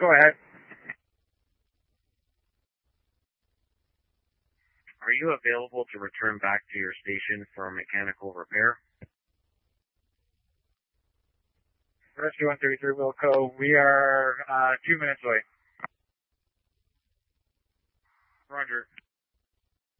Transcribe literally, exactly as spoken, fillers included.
Go ahead. Are you available to return back to your station for mechanical repair? Rescue one thirty-three Wilco, we are uh, two minutes away. Roger.